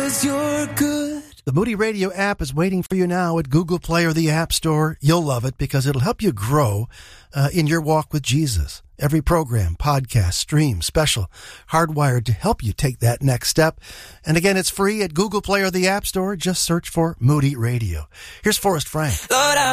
'cause you're good. The Moody Radio app is waiting for you now at Google Play or the App Store. You'll love it because it'll help you grow in your walk with Jesus. Every program, podcast, stream, special, hardwired to help you take that next step. And again, it's free at Google Play or the App Store. Just search for Moody Radio. Here's Forrest Frank. Lord,